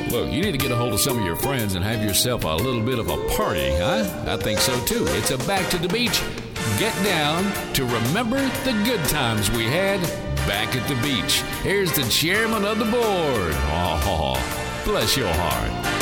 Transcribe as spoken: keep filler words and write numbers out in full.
Look, you need to get a hold of some of your friends and have yourself a little bit of a party, huh? I think so too. It's a back to the beach. Get down to remember the good times we had back at the beach. Here's the chairman of the board. Oh, bless your heart.